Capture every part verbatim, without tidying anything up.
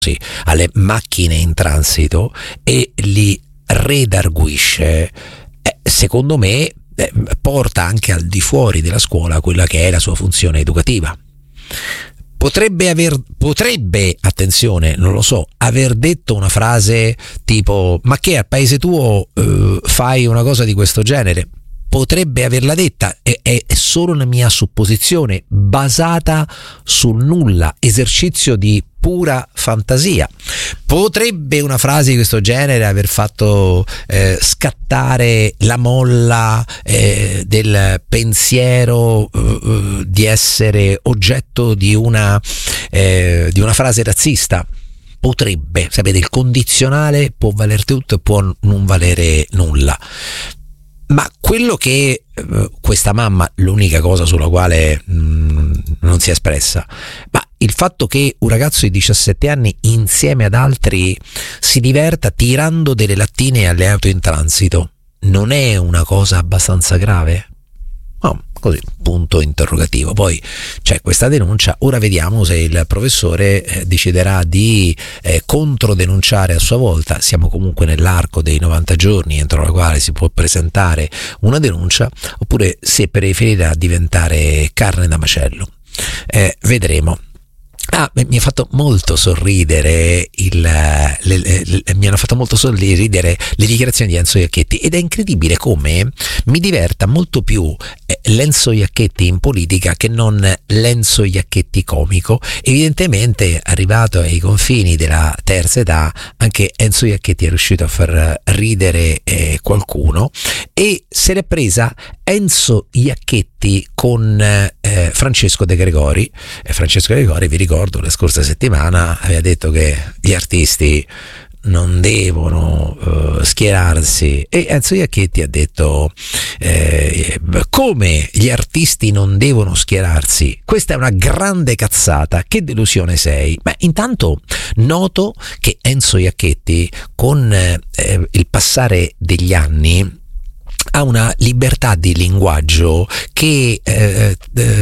alle macchine in transito e li redarguisce, eh, secondo me eh, porta anche al di fuori della scuola quella che è la sua funzione educativa. Potrebbe aver, potrebbe, attenzione, non lo so, aver detto una frase tipo: ma che al paese tuo eh, fai una cosa di questo genere? Potrebbe averla detta, è, è solo una mia supposizione basata sul nulla, esercizio di pura fantasia. Potrebbe una frase di questo genere aver fatto eh, scattare la molla eh, del pensiero eh, di essere oggetto di una, eh, di una frase razzista? Potrebbe, sapete, il condizionale può valere tutto e può non valere nulla. Ma quello che eh, questa mamma, l'unica cosa sulla quale mh, non si è espressa, ma il fatto che un ragazzo di diciassette anni insieme ad altri si diverta tirando delle lattine alle auto in transito, non è una cosa abbastanza grave? No, così, punto interrogativo. Poi c'è questa denuncia, ora vediamo se il professore eh, deciderà di eh, controdenunciare a sua volta. Siamo comunque nell'arco dei novanta giorni entro la quale si può presentare una denuncia, oppure se preferirà diventare carne da macello. Eh, vedremo. Ah, mi ha fatto molto sorridere il, le, le, le, mi hanno fatto molto sorridere le dichiarazioni di Enzo Iacchetti, ed è incredibile come mi diverta molto più eh, l'Enzo Iacchetti in politica che non l'Enzo Iacchetti comico. Evidentemente, arrivato ai confini della terza età, anche Enzo Iacchetti è riuscito a far ridere eh, qualcuno, e se l'è presa Enzo Iacchetti con eh, Francesco De Gregori. eh, Francesco De Gregori, vi ricordo, la scorsa settimana aveva detto che gli artisti non devono uh, schierarsi, e Enzo Iacchetti ha detto eh, come gli artisti non devono schierarsi? Questa è una grande cazzata, che delusione sei. Ma intanto noto che Enzo Iacchetti con eh, il passare degli anni ha una libertà di linguaggio che eh,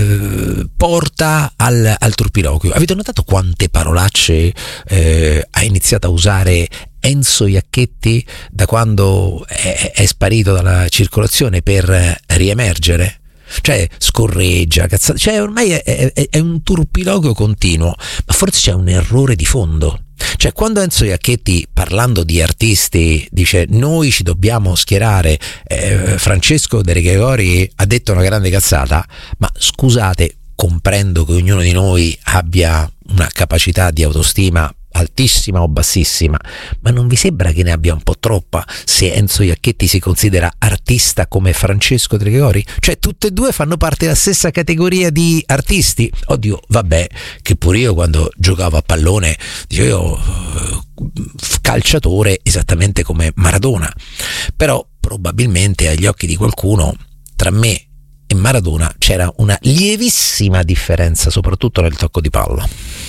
eh, porta al, al turpiloquio. Avete notato quante parolacce eh, ha iniziato a usare Enzo Iacchetti da quando è, è sparito dalla circolazione per riemergere? Cioè scorreggia, cazzata, cioè ormai è, è, è un turpiloquio continuo, ma forse c'è un errore di fondo. Cioè, quando Enzo Iacchetti, parlando di artisti, dice noi ci dobbiamo schierare, eh, Francesco De Gregori ha detto una grande cazzata, ma scusate, comprendo che ognuno di noi abbia una capacità di autostima altissima o bassissima, ma non vi sembra che ne abbia un po' troppa se Enzo Iacchetti si considera artista come Francesco De Gregori? Cioè tutte e due fanno parte della stessa categoria di artisti. Oddio, vabbè, che pure io quando giocavo a pallone dicevo uh, calciatore esattamente come Maradona, però probabilmente agli occhi di qualcuno tra me e Maradona c'era una lievissima differenza, soprattutto nel tocco di palla.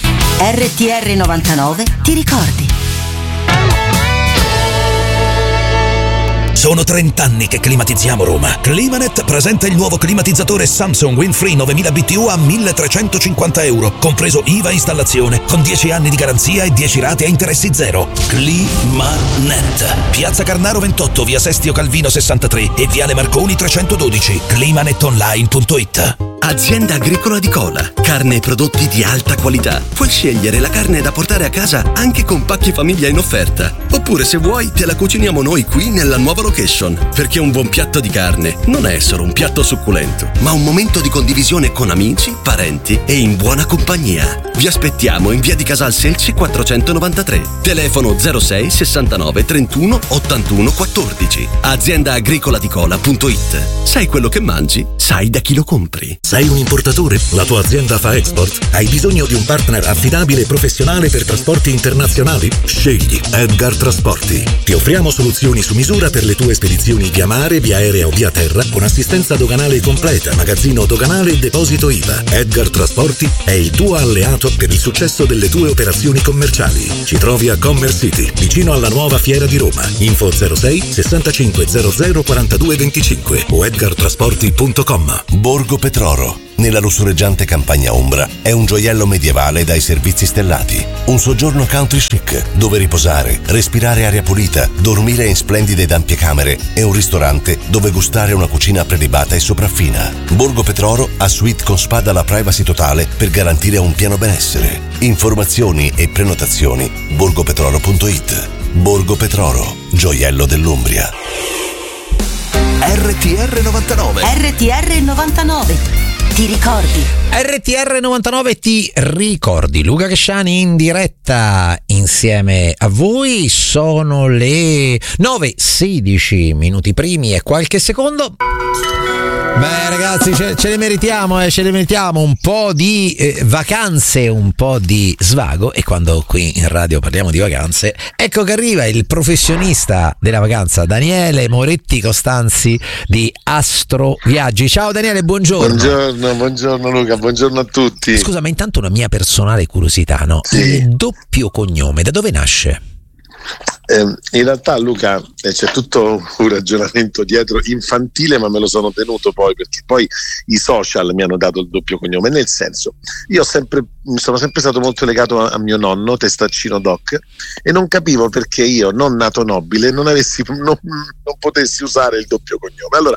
R T R novantanove ti ricordi. Sono trent'anni che climatizziamo Roma. Climanet presenta il nuovo climatizzatore Samsung Windfree novemila B T U a milletrecentocinquanta euro, compreso I V A installazione, con dieci anni di garanzia e dieci rate a interessi zero. Climanet. Piazza Carnaro ventotto, via Sestio Calvino sessantatré e viale Marconi trecentododici. climanetonline punto it. Azienda Agricola di Cola. Carne e prodotti di alta qualità. Puoi scegliere la carne da portare a casa anche con pacchi famiglia in offerta. Oppure, se vuoi, te la cuciniamo noi qui nella nuova location. Perché un buon piatto di carne non è solo un piatto succulento, ma un momento di condivisione con amici, parenti e in buona compagnia. Vi aspettiamo in via di Casal Selci quattrocentonovantatré. Telefono zero sei sessantanove trentuno ottantuno quattordici. azienda agricola di cola punto it. Sai quello che mangi? Sai da chi lo compri. Sei un importatore? La tua azienda fa export? Hai bisogno di un partner affidabile e professionale per trasporti internazionali? Scegli Edgar Trasporti. Ti offriamo soluzioni su misura per le tue spedizioni via mare, via aerea o via terra, con assistenza doganale completa, magazzino doganale e deposito I V A. Edgar Trasporti è il tuo alleato per il successo delle tue operazioni commerciali. Ci trovi a Commerce City, vicino alla nuova Fiera di Roma. Info zero sei sessantacinque zero zero quarantadue venticinque o edgar trasporti punto com. Borgo Petrol. Petroro. Nella lussureggiante campagna ombra è un gioiello medievale dai servizi stellati. Un soggiorno country chic dove riposare, respirare aria pulita, dormire in splendide ed ampie camere e un ristorante dove gustare una cucina prelibata e sopraffina. Borgo Petroro ha suite con spa dalla privacy totale per garantire un pieno benessere. Informazioni e prenotazioni borgopetroro punto it. Borgo Petroro, gioiello dell'Umbria. R T R novantanove. R T R novantanove. Ti ricordi? R T R novantanove ti ricordi. Luca Casciani in diretta insieme a voi. Sono le nove e sedici minuti primi e qualche secondo. Beh ragazzi, ce, ce le meritiamo, eh, ce le meritiamo un po' di eh, vacanze, un po' di svago, e quando qui in radio parliamo di vacanze, ecco che arriva il professionista della vacanza, Daniele Moretti Costanzi di Astro Viaggi. Ciao Daniele, buongiorno. Buongiorno, buongiorno Luca, buongiorno a tutti. Scusa, ma intanto una mia personale curiosità, no? Sì. Il doppio cognome, da dove nasce? Eh, in realtà Luca eh, c'è tutto un ragionamento dietro infantile, ma me lo sono tenuto poi perché poi i social mi hanno dato il doppio cognome, nel senso io ho sempre, sono sempre stato molto legato a, a mio nonno Testaccino Doc, e non capivo perché io, non nato nobile, non avessi non, non potessi usare il doppio cognome. Allora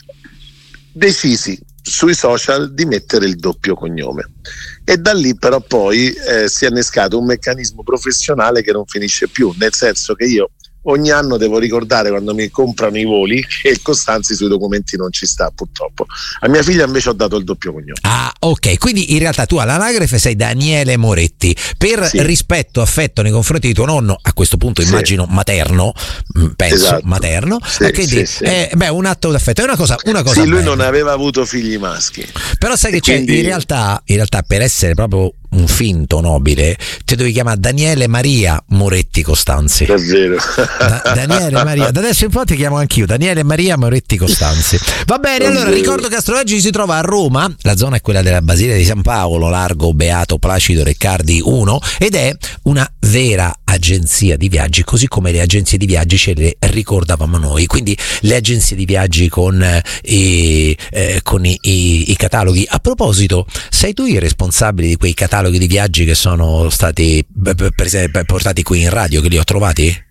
decisi sui social di mettere il doppio cognome, e da lì però poi eh, si è innescato un meccanismo professionale che non finisce più, nel senso che io ogni anno devo ricordare, quando mi comprano i voli, che il Costanzi sui documenti non ci sta, purtroppo. A mia figlia invece ho dato il doppio cognome. Ah, ok, quindi in realtà tu all'anagrafe sei Daniele Moretti, per sì. rispetto, affetto nei confronti di tuo nonno, a questo punto immagino sì. materno, penso esatto. materno, sì, e quindi sì, sì. Eh, beh, un atto d'affetto è una cosa, una cosa sì, lui bella. Non aveva avuto figli maschi, però sai che quindi... c'è, in realtà, in realtà per essere proprio un finto nobile ti devi chiamare Daniele Maria Moretti Costanzi. È vero. Da, Daniele Maria, da adesso in poi ti chiamo anch'io Daniele Maria Moretti Costanzi. Va bene, allora ricordo che Astro Viaggi si trova a Roma, la zona è quella della Basilica di San Paolo, largo Beato Placido Riccardi uno, ed è una vera agenzia di viaggi, così come le agenzie di viaggi ce le ricordavamo noi, quindi le agenzie di viaggi con, eh, i, eh, con i, i, i cataloghi. A proposito, sei tu il responsabile di quei cataloghi di viaggi che sono stati per esempio portati qui in radio, che li ho trovati?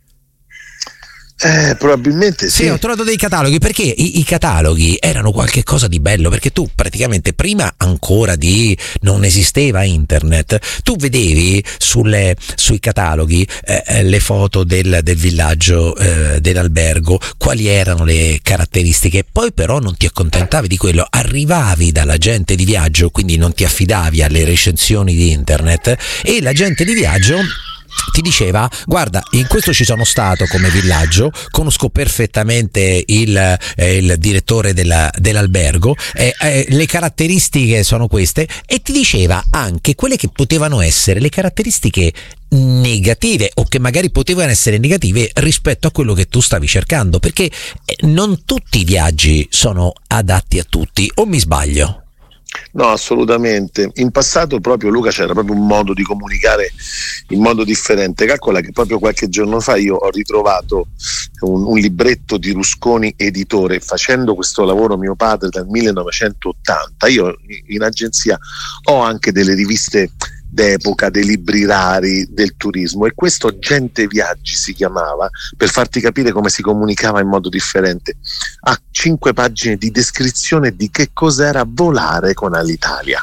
Eh, probabilmente sì. Sì, ho trovato dei cataloghi, perché i, i cataloghi erano qualche cosa di bello, perché tu praticamente prima ancora di non esisteva internet, tu vedevi sulle, sui cataloghi eh, le foto del, del villaggio, eh, dell'albergo, quali erano le caratteristiche, poi però non ti accontentavi di quello, arrivavi dall'agente di viaggio, quindi non ti affidavi alle recensioni di internet, e l'agente di viaggio ti diceva: guarda, in questo ci sono stato come villaggio, conosco perfettamente il, eh, il direttore della, dell'albergo, eh, eh, le caratteristiche sono queste, e ti diceva anche quelle che potevano essere le caratteristiche negative, o che magari potevano essere negative rispetto a quello che tu stavi cercando, perché non tutti i viaggi sono adatti a tutti, o mi sbaglio? No, assolutamente. In passato proprio, Luca, c'era proprio un modo di comunicare in modo differente. Calcola che proprio qualche giorno fa io ho ritrovato un, un libretto di Rusconi editore. Facendo questo lavoro mio padre dal millenovecentottanta, io in agenzia ho anche delle riviste d'epoca, dei libri rari del turismo, e questo Gente Viaggi si chiamava, per farti capire come si comunicava in modo differente. Ha cinque pagine di descrizione di che cos'era volare con Alitalia,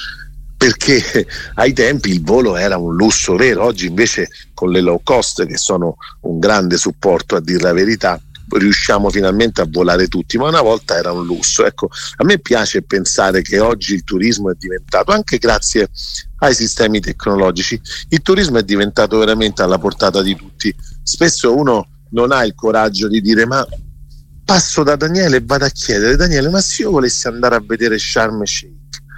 perché ai tempi il volo era un lusso vero. Oggi invece con le low cost, che sono un grande supporto, a dir la verità, riusciamo finalmente a volare tutti, ma una volta era un lusso. Ecco, a me piace pensare che oggi il turismo è diventato, anche grazie ai sistemi tecnologici, il turismo è diventato veramente alla portata di tutti. Spesso uno non ha il coraggio di dire: ma passo da Daniele e vado a chiedere: Daniele, ma se io volessi andare a vedere Sharm el Sheikh,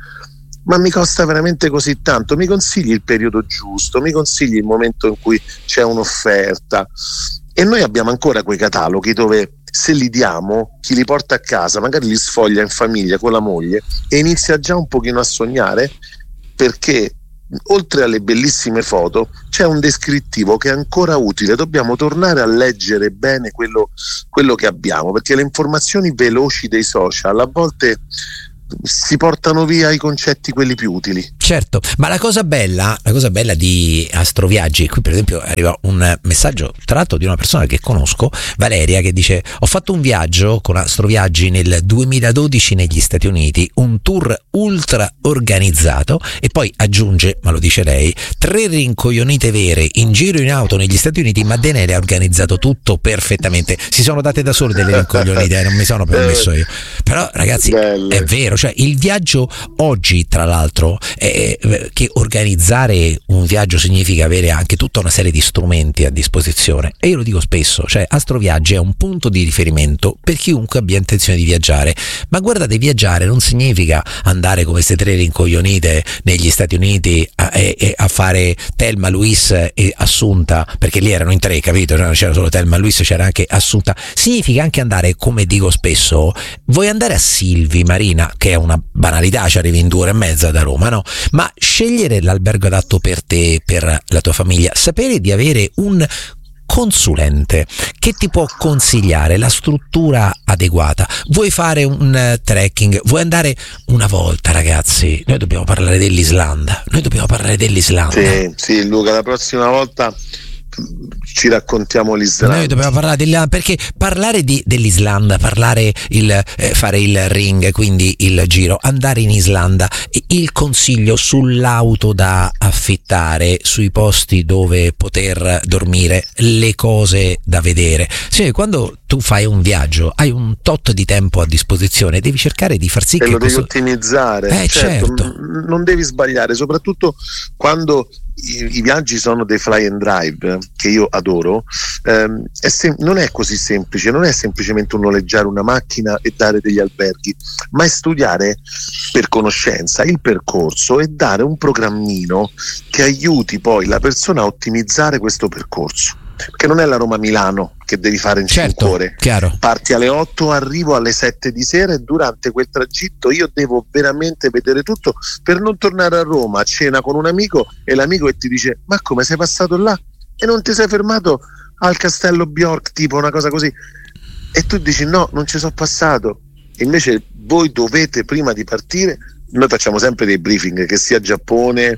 ma mi costa veramente così tanto? Mi consigli il periodo giusto? Mi consigli il momento in cui c'è un'offerta? E noi abbiamo ancora quei cataloghi dove, se li diamo, chi li porta a casa magari li sfoglia in famiglia con la moglie e inizia già un pochino a sognare, perché oltre alle bellissime foto c'è un descrittivo che è ancora utile. Dobbiamo tornare a leggere bene quello, quello che abbiamo, perché le informazioni veloci dei social a volte si portano via i concetti quelli più utili. Certo, ma la cosa bella, la cosa bella di Astroviaggi, qui per esempio arriva un messaggio tratto di una persona che conosco, Valeria, che dice: ho fatto un viaggio con Astroviaggi nel duemiladodici negli Stati Uniti, un tour ultra organizzato, e poi aggiunge, ma lo dice lei, tre rincoglionite vere in giro in auto negli Stati Uniti, ma Daniele ha organizzato tutto perfettamente, si sono date da sole delle rincoglionite, eh, non mi sono permesso io, però ragazzi Bello. È vero, cioè il viaggio oggi tra l'altro è che organizzare un viaggio significa avere anche tutta una serie di strumenti a disposizione, e io lo dico spesso, cioè Astroviaggi è un punto di riferimento per chiunque abbia intenzione di viaggiare. Ma guardate, viaggiare non significa andare come queste tre rincoglionite negli Stati Uniti a, a, a fare Thelma, Luis e Assunta, perché lì erano in tre, capito? Non c'era solo Thelma, Luis, c'era anche Assunta. Significa anche andare, come dico spesso, vuoi andare a Silvi, Marina, che è una banalità, ci arrivi in due ore e mezza da Roma, no? Ma scegliere l'albergo adatto per te, per la tua famiglia, sapere di avere un consulente che ti può consigliare la struttura adeguata. Vuoi fare un uh, trekking, vuoi andare una volta, ragazzi, noi dobbiamo parlare dell'Islanda, noi dobbiamo parlare dell'Islanda. Sì, sì, Luca, la prossima volta ci raccontiamo l'Islanda. Noi dobbiamo parlare dell'Islanda, perché parlare di, dell'Islanda, parlare il eh, fare il ring, quindi il giro, andare in Islanda, il consiglio sull'auto da affittare, sui posti dove poter dormire, le cose da vedere. Sì, quando tu fai un viaggio hai un tot di tempo a disposizione, devi cercare di far sì e che lo questo... devi ottimizzare, eh, certo, certo. N- non devi sbagliare, soprattutto quando I, i viaggi sono dei fly and drive, che io adoro. ehm, è sem- non è così semplice, non è semplicemente un noleggiare una macchina e dare degli alberghi, ma è studiare per conoscenza il percorso e dare un programmino che aiuti poi la persona a ottimizzare questo percorso, perché non è la Roma-Milano che devi fare in certo, cinque ore. Chiaro. Parti alle otto, arrivo alle sette di sera, e durante quel tragitto io devo veramente vedere tutto per non tornare a Roma a cena con un amico e l'amico che ti dice: ma come sei passato là e non ti sei fermato al castello Bjork, tipo una cosa così, e tu dici no, non ci sono passato. E invece voi dovete, prima di partire, noi facciamo sempre dei briefing, che sia Giappone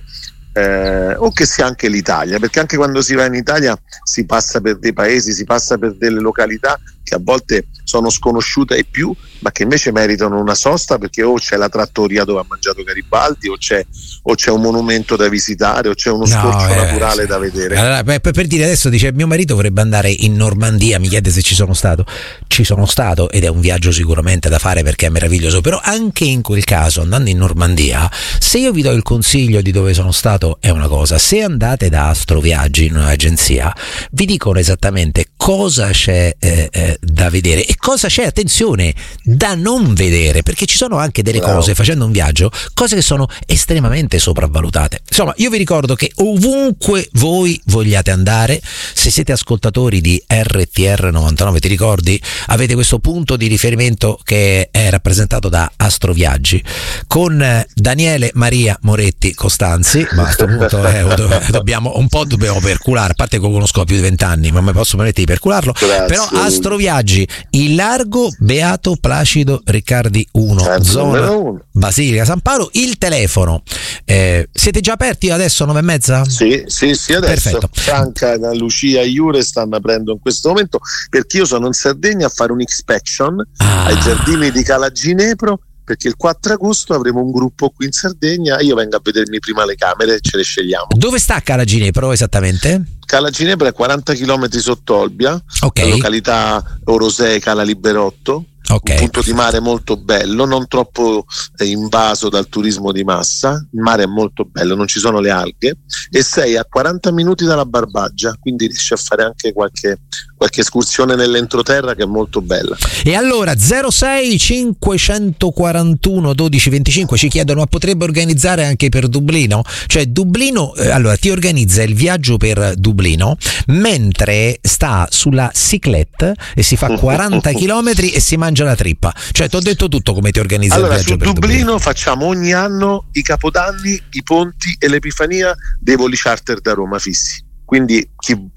Eh, o che sia anche l'Italia, perché anche quando si va in Italia si passa per dei paesi, si passa per delle località che a volte sono sconosciute ai più, ma che invece meritano una sosta, perché o c'è la trattoria dove ha mangiato Garibaldi, o c'è, o c'è un monumento da visitare, o c'è uno scorcio no, eh, naturale sì. da vedere. Allora, per, per dire, adesso dice: mio marito vorrebbe andare in Normandia, mi chiede se ci sono stato. Ci sono stato, ed è un viaggio sicuramente da fare perché è meraviglioso, però anche in quel caso, andando in Normandia, se io vi do il consiglio di dove sono stato è una cosa, se andate da Astroviaggi, in un'agenzia, vi dicono esattamente cosa c'è eh, eh, da vedere e cosa c'è, attenzione, da non vedere, perché ci sono anche delle wow. cose, facendo un viaggio, cose che sono estremamente sopravvalutate. Insomma, io vi ricordo che ovunque voi vogliate andare, se siete ascoltatori di R T R novantanove, ti ricordi, avete questo punto di riferimento che è rappresentato da Astroviaggi, con Daniele Maria Moretti Costanzi. Ma a questo punto eh, dobbiamo un po' dobbiamo perculare, a parte che lo conosco da più di vent'anni, ma mi posso permettere di percularlo. Grazie. Però Astroviaggi, il largo Beato Placido Riccardi uno, certo, zona uno. Basilica San Paolo. Il telefono, eh, siete già aperti adesso nove e mezza? Sì, sì, sì, adesso. Perfetto. Franca, Lucia e Iure stanno aprendo in questo momento, perché io sono in Sardegna a fare un inspection ah. ai giardini di Cala Ginepro, perché il quattro agosto avremo un gruppo qui in Sardegna, io vengo a vedermi prima le camere e ce le scegliamo. Dove sta Cala Ginepro esattamente? Cala Ginepro è quaranta chilometri sotto Olbia, okay. la località Orosei, Cala Liberotto. Okay. Un punto di mare molto bello, non troppo eh, invaso dal turismo di massa, il mare è molto bello, non ci sono le alghe, e sei a quaranta minuti dalla Barbaggia, quindi riesci a fare anche qualche, qualche escursione nell'entroterra che è molto bella. E allora zero sei cinquecentoquarantuno dodici venticinque ci chiedono: ma potrebbe organizzare anche per Dublino? Cioè Dublino, eh, allora ti organizza il viaggio per Dublino mentre sta sulla ciclette e si fa quaranta chilometri e si mangia la trippa. Cioè ti ho detto tutto come ti organizza allora, il viaggio su per Dublino, Dublino facciamo ogni anno i capodanni, i ponti e l'Epifania dei voli charter da Roma fissi, quindi chi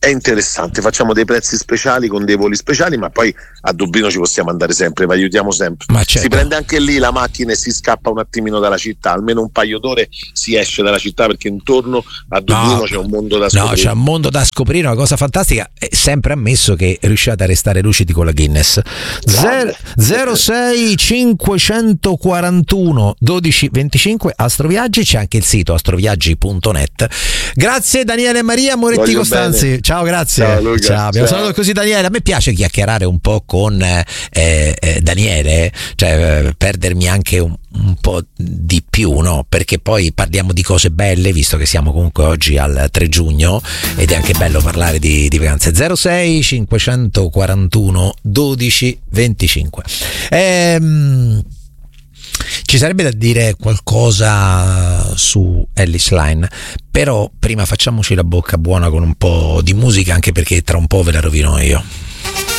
è interessante, facciamo dei prezzi speciali con dei voli speciali, ma poi a Dublino ci possiamo andare sempre, vi aiutiamo sempre. Ma certo. Si prende anche lì la macchina e si scappa un attimino dalla città, almeno un paio d'ore si esce dalla città, perché intorno a Dublino no, c'è un mondo da scoprire. No, c'è un mondo da scoprire, una cosa fantastica, è sempre ammesso che riusciate a restare lucidi con la Guinness. zero sei cinquecentoquarantuno dodici venticinque Astroviaggi, c'è anche il sito astroviaggi punto net. Grazie Daniele e Maria Moretti Voglio Costanzi. bene. Ciao, grazie. Ciao, Luca. Ciao, abbiamo Ciao. salutato così Daniele. A me piace chiacchierare un po' con eh, eh, Daniele, cioè eh, perdermi anche un, un po' di più, no? Perché poi parliamo di cose belle, visto che siamo comunque oggi al tre giugno ed è anche bello parlare di, di vacanze. zero sei cinquecentoquarantuno dodici venticinque. Ehm Ci sarebbe da dire qualcosa su Ellis Line, però prima facciamoci la bocca buona con un po' di musica, anche perché tra un po' ve la rovino io.